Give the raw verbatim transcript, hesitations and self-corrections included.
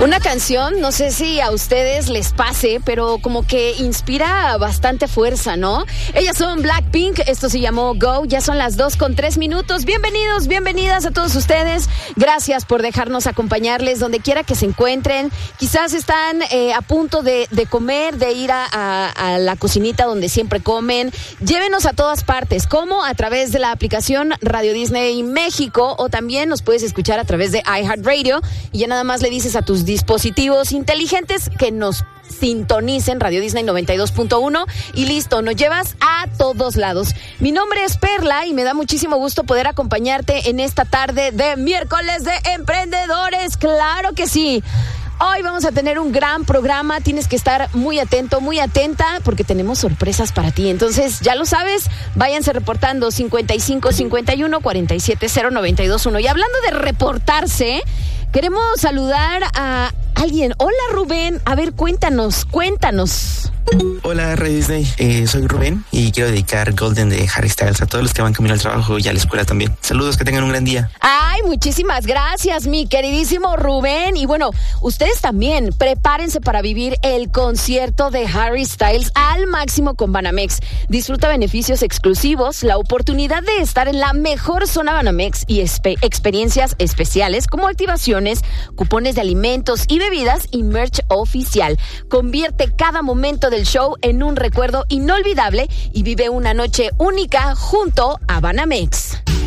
Una canción, no sé si a ustedes les pase, pero como que inspira bastante fuerza, ¿no? Ellas son Blackpink, esto se llamó Go, ya son las dos con tres minutos. Bienvenidos, bienvenidas a todos ustedes. Gracias por dejarnos acompañarles donde quiera que se encuentren. Quizás están eh, a punto de, de comer, de ir a, a, a la cocinita donde siempre comen. Llévenos a todas partes, como a través de la aplicación Radio Disney México, o también nos puedes escuchar a través de iHeartRadio, y ya nada más le dices a tus dispositivos inteligentes que nos sintonicen Radio Disney noventa y dos punto uno y listo, nos llevas a todos lados. Mi nombre es Perla y me da muchísimo gusto poder acompañarte en esta tarde de miércoles de emprendedores. ¡Claro que sí! Hoy vamos a tener un gran programa, tienes que estar muy atento, muy atenta, porque tenemos sorpresas para ti. Entonces, ya lo sabes, váyanse reportando cincuenta y cinco cincuenta y uno cuarenta y siete cero noventa y dos uno. Y hablando de reportarse, queremos saludar a alguien. Hola, Rubén, a ver, cuéntanos, cuéntanos. Hola, Radio Disney, eh, soy Rubén y quiero dedicar Golden de Harry Styles a todos los que van camino al trabajo y a la escuela también. Saludos, que tengan un gran día. Ay, muchísimas gracias, mi queridísimo Rubén. Y bueno, ustedes también, prepárense para vivir el concierto de Harry Styles al máximo con Banamex. Disfruta beneficios exclusivos, la oportunidad de estar en la mejor zona Banamex y espe- experiencias especiales como activaciones, cupones de alimentos y bebidas y merch oficial. Convierte cada momento del show en un recuerdo inolvidable y vive una noche única junto a Banamex.